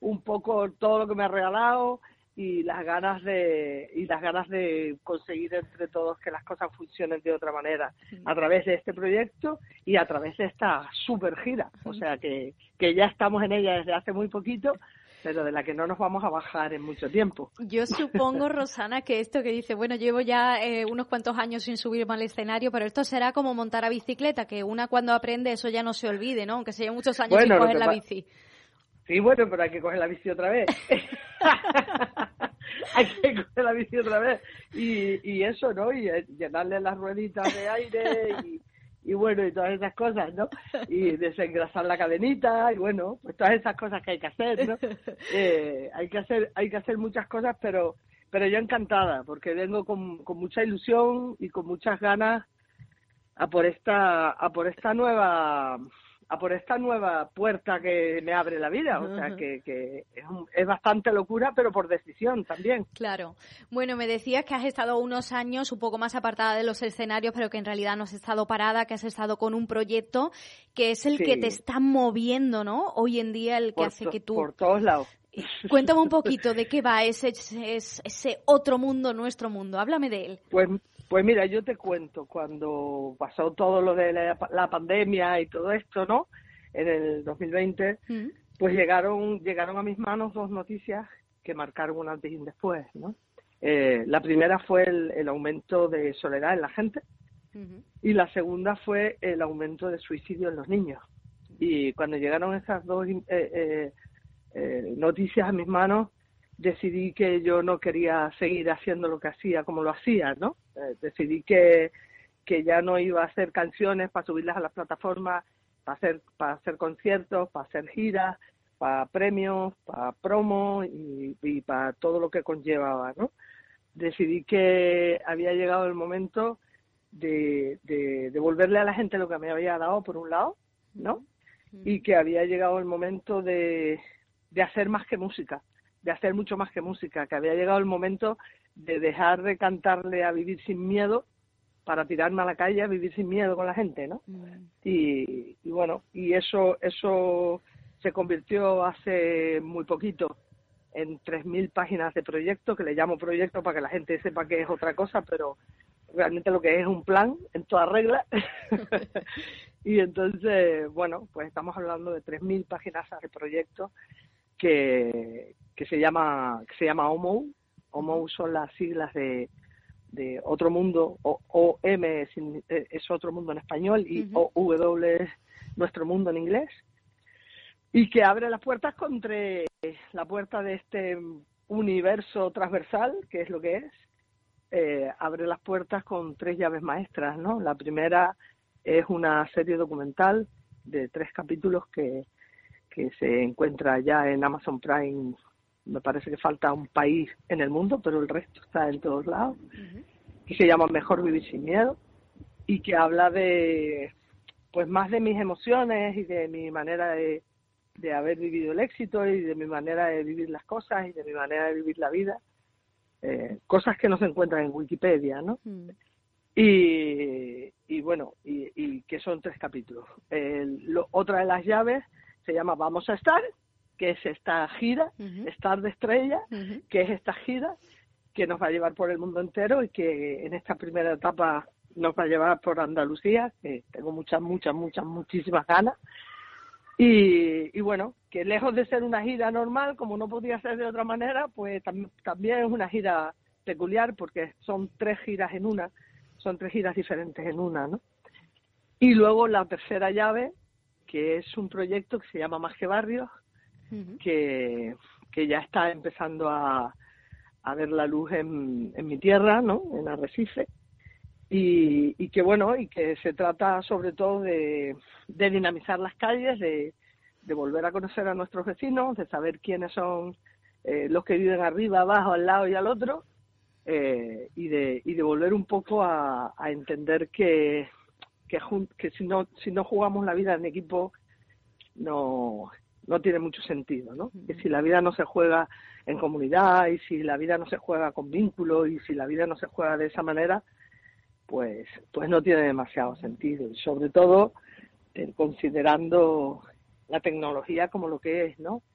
un poco todo lo que me ha regalado y las ganas de conseguir entre todos que las cosas funcionen de otra manera a través de este proyecto y a través de esta super gira. O sea que ya estamos en ella desde hace muy poquito, pero de la que no nos vamos a bajar en mucho tiempo. Yo supongo, Rosana, que esto que dice, bueno, llevo ya unos cuantos años sin subirme al escenario, pero esto será como montar a bicicleta, que una cuando aprende eso ya no se olvide, ¿no? Aunque sea muchos años sin coger la bici. Sí, bueno, pero hay que coger la bici otra vez. Hay que coger la bici otra vez. Y eso, ¿no? Y llenarle las rueditas de aire y bueno, y todas esas cosas, ¿no? Y desengrasar la cadenita, y bueno, pues todas esas cosas que hay que hacer, ¿no? Hay que hacer muchas cosas, pero yo encantada, porque vengo con mucha ilusión y con muchas ganas a por esta nueva puerta que me abre la vida. O sea, que es bastante locura, pero por decisión también. Claro. Bueno, me decías que has estado unos años un poco más apartada de los escenarios, pero que en realidad no has estado parada, que has estado con un proyecto que es el que te está moviendo, ¿no? Hoy en día, el que hace que tú... Por todos lados. Cuéntame un poquito de qué va ese otro mundo, nuestro mundo. Háblame de él. Pues mira, yo te cuento, cuando pasó todo lo de la pandemia y todo esto, ¿no? En el 2020, pues llegaron a mis manos dos noticias que marcaron un antes y un después, ¿no? La primera fue el aumento de soledad en la gente y la segunda fue el aumento de suicidio en los niños. Y cuando llegaron esas dos noticias a mis manos, decidí que yo no quería seguir haciendo lo que hacía como lo hacía, ¿no? Decidí que ya no iba a hacer canciones para subirlas a las plataformas, para hacer conciertos, para hacer giras, para premios, para promo y para todo lo que conllevaba, ¿no? Decidí que había llegado el momento de devolverle a la gente lo que me había dado, por un lado, ¿no? Y que había llegado el momento de hacer más que música, de hacer mucho más que música, que había llegado el momento de dejar de cantarle a vivir sin miedo para tirarme a la calle a vivir sin miedo con la gente, ¿no? Y bueno, y eso se convirtió hace muy poquito en 3.000 páginas de proyecto, que le llamo proyecto para que la gente sepa que es otra cosa, pero realmente lo que es un plan en toda regla. Y entonces, bueno, pues estamos hablando de 3.000 páginas de proyecto que se llama OMO. OMO son las siglas de Otro Mundo, OM es Otro Mundo en español y OW es Nuestro Mundo en inglés, y que abre las puertas contra la puerta de este universo transversal, que es lo que es. Abre las puertas con 3 llaves maestras, ¿no? La primera es una serie documental de 3 capítulos que se encuentra ya en Amazon Prime. Me parece que falta un país en el mundo, pero el resto está en todos lados, que se llama Mejor Vivir Sin Miedo, y que habla pues más de mis emociones y de mi manera de haber vivido el éxito y de mi manera de vivir las cosas y de mi manera de vivir la vida, cosas que no se encuentran en Wikipedia, ¿no? Y bueno, y que son 3 capítulos. Otra de las llaves se llama Vamos a Estar, que es esta gira, Estar de Estrella, que es esta gira que nos va a llevar por el mundo entero y que en esta primera etapa nos va a llevar por Andalucía, que tengo muchísimas ganas. Y bueno, que lejos de ser una gira normal, como no podía ser de otra manera, pues también es una gira peculiar, porque son 3 giras en una, son 3 giras diferentes en una, ¿no? Y luego la tercera llave, que es un proyecto que se llama Más que Barrios, que ya está empezando a ver la luz en mi tierra, ¿no? En Arrecife, y que bueno, y que se trata sobre todo de dinamizar las calles, de volver a conocer a nuestros vecinos, de saber quiénes son los que viven arriba, abajo, al lado y al otro, y de volver un poco a entender que si no jugamos la vida en equipo no tiene mucho sentido, ¿no? Que si la vida no se juega en comunidad y si la vida no se juega con vínculos y si la vida no se juega de esa manera, pues no tiene demasiado sentido. Y sobre todo considerando la tecnología como lo que es, ¿no?